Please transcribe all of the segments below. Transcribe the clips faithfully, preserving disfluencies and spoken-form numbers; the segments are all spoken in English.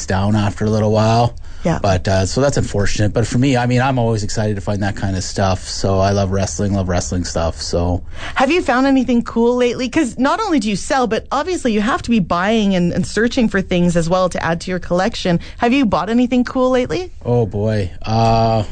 down after a little while. Yeah. But uh, so that's unfortunate. But for me, I mean, I'm always excited to find that kind of stuff. So I love wrestling, love wrestling stuff. So have you found anything cool lately? Because not only do you sell, but obviously you have to be buying and, and searching for things as well to add to your collection. Have you bought anything cool lately? Oh boy, uh,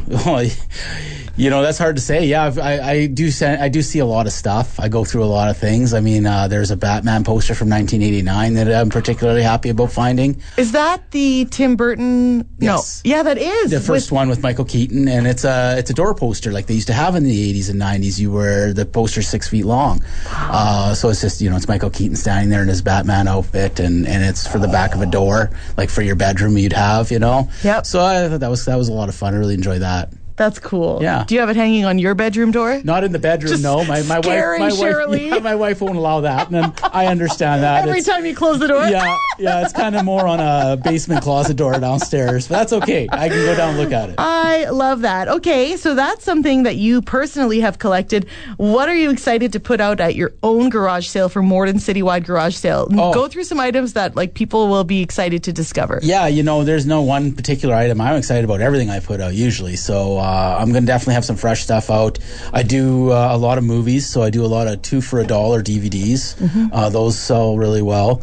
you know, that's hard to say. Yeah, I've, I, I do. I do see a lot of stuff. I go through a lot of things. I mean, uh, there's a Batman poster from nineteen eighty-nine that I'm particularly happy about finding. Is that the Tim Burton? Yes. No. Yeah, that is the first with, one with Michael Keaton, and it's a it's a door poster like they used to have in the eighties and nineties. You were the poster's six feet long, uh, so it's just, you know, it's Michael Keaton standing there in his Batman outfit, and, and it's for the back of a door, like for your bedroom you'd have, you know. Yep. So I thought that was that was a lot of fun. I really enjoyed that. That's cool. Yeah. Do you have it hanging on your bedroom door? Not in the bedroom, Just no. My my wife, my wife, yeah, my wife won't allow that, and then I understand that. Every it's, time you close the door. Yeah, yeah. It's kind of more on a basement closet door downstairs, but that's okay. I can go down and look at it. I love that. Okay, so that's something that you personally have collected. What are you excited to put out at your own garage sale for Morden Citywide Garage Sale? Oh. Go through some items that like people will be excited to discover. Yeah, you know, there's no one particular item. I'm excited about everything I put out usually, so uh, I'm going to definitely have some fresh stuff out. I do uh, a lot of movies, so I do a lot of two for a dollar D V Ds. Mm-hmm. Uh, those sell really well.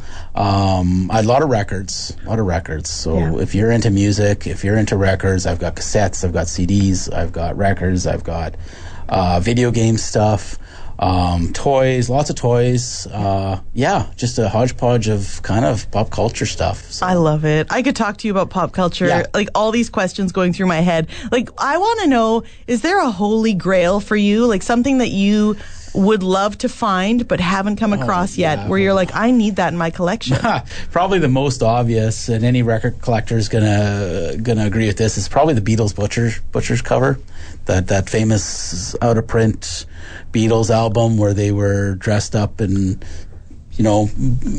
Um, a lot of records, a lot of records. So yeah. if you're into music, if you're into records, I've got cassettes, I've got C Ds, I've got records, I've got uh, video game stuff. Um, toys, lots of toys. Uh, yeah, just a hodgepodge of kind of pop culture stuff. So. I love it. I could talk to you about pop culture. Yeah. Like all these questions going through my head. Like I want to know, is there a holy grail for you? Like something that you would love to find but haven't come across oh, yet, yeah. where you're like, I need that in my collection? Probably the most obvious, and any record collector is gonna gonna agree with this, is probably the Beatles Butcher Butcher's cover, that that famous out of print Beatles album where they were dressed up in, you know,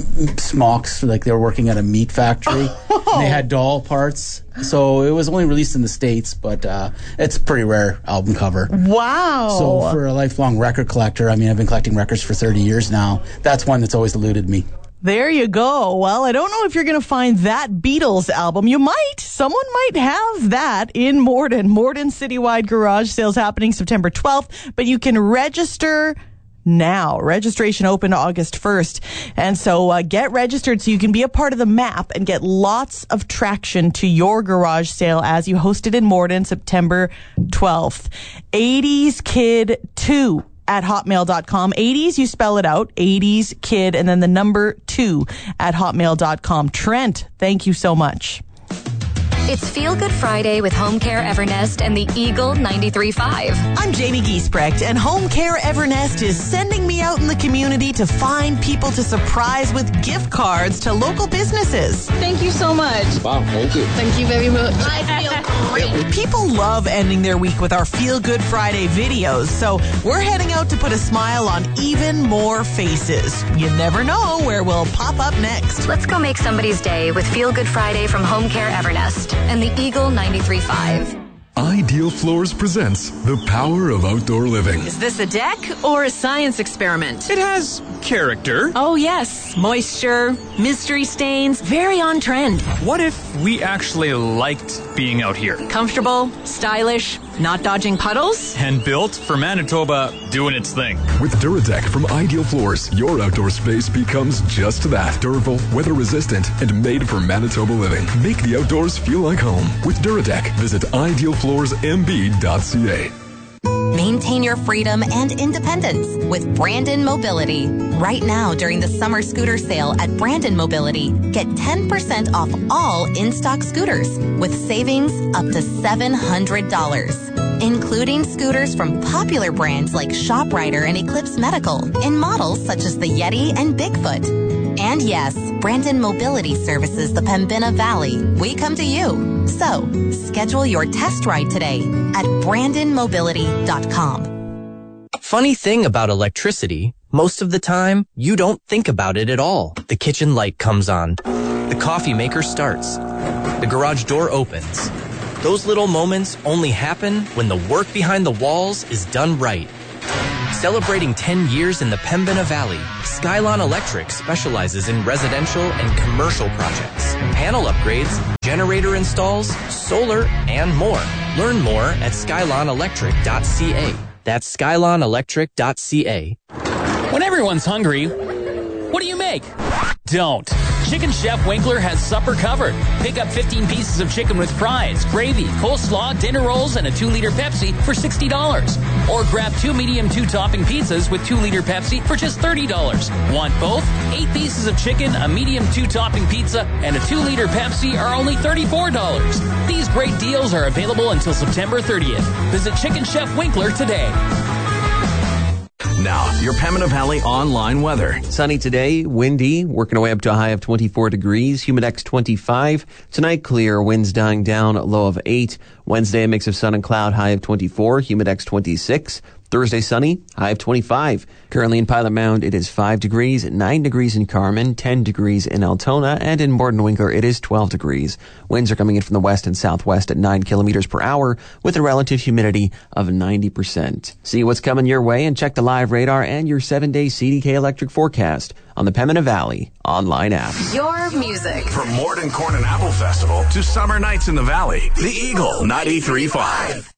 smocks, like they were working at a meat factory. Oh. And they had doll parts. So it was only released in the States, but uh, it's a pretty rare album cover. Wow. So for a lifelong record collector, I mean, I've been collecting records for thirty years now. That's one that's always eluded me. There you go. Well, I don't know if you're going to find that Beatles album. You might. Someone might have that in Morden. Morden Citywide Garage Sales happening September twelfth, but you can register now. Registration open August first. And so uh, get registered so you can be a part of the map and get lots of traction to your garage sale as you host it in Morden September twelfth. eighties Kid two at hotmail dot com. eighties, you spell it out. eighties Kid and then the number two at hotmail dot com. Trent, thank you so much. It's Feel Good Friday with Home Care Evernest and the Eagle ninety-three point five. I'm Jamie Giesbrecht, and Home Care Evernest is sending me out in the community to find people to surprise with gift cards to local businesses. Thank you so much. Wow, thank you. Thank you very much. I feel great. People love ending their week with our Feel Good Friday videos, so we're heading out to put a smile on even more faces. You never know where we'll pop up next. Let's go make somebody's day with Feel Good Friday from Home Care Evernest and the Eagle ninety-three point five. Ideal Floors presents the power of outdoor living. Is this a deck or a science experiment? It has character. Oh, yes. Moisture, mystery stains, very on trend. What if we actually liked being out here? Comfortable, stylish, not dodging puddles? And built for Manitoba doing its thing. With Duradeck from Ideal Floors, your outdoor space becomes just that. Durable, weather-resistant, and made for Manitoba living. Make the outdoors feel like home. With Duradeck, visit ideal floors m b dot c a. Maintain your freedom and independence with Brandon Mobility. Right now, during the summer scooter sale at Brandon Mobility, get ten percent off all in-stock scooters with savings up to seven hundred dollars, including scooters from popular brands like ShopRider and Eclipse Medical in models such as the Yeti and Bigfoot. And yes, Brandon Mobility services the Pembina Valley. We come to you. So, schedule your test ride today at brandon mobility dot com. Funny thing about electricity, most of the time, you don't think about it at all. The kitchen light comes on. The coffee maker starts. The garage door opens. Those little moments only happen when the work behind the walls is done right. Celebrating ten years in the Pembina Valley, Skylon Electric specializes in residential and commercial projects, panel upgrades, generator installs, solar, and more. Learn more at skylon electric dot c a. That's skylon electric dot c a. When everyone's hungry, what do you make? Don't. Chicken Chef Winkler has supper covered. Pick up fifteen pieces of chicken with fries, gravy, coleslaw, dinner rolls, and a two liter Pepsi for sixty dollars. Or grab two medium two-topping pizzas with two liter Pepsi for just thirty dollars. Want both? Eight pieces of chicken, a medium two-topping pizza, and a two liter Pepsi are only thirty-four dollars. These great deals are available until September thirtieth. Visit Chicken Chef Winkler today. Now, your Pembina Valley online weather. Sunny today, windy, working away up to a high of twenty-four degrees, Humidex twenty-five. Tonight, clear, winds dying down, low of eight. Wednesday, a mix of sun and cloud, high of twenty-four, Humidex twenty-six. Thursday, sunny, high of twenty-five. Currently in Pilot Mound, it is five degrees, nine degrees in Carmen, ten degrees in Altona, and in Borden Winkler, it is twelve degrees. Winds are coming in from the west and southwest at nine kilometers per hour with a relative humidity of ninety percent. See what's coming your way and check the live radar and your seven-day C D K electric forecast on the Pembina Valley online app. Your music. From Morden Corn and Apple Festival to summer nights in the Valley, the Eagle ninety-three point five.